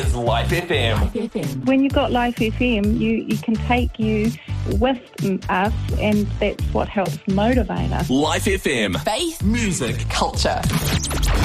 is Life FM. When you've got Life FM, you can take you with us, and that's what helps motivate us. Life FM. Faith, music, culture.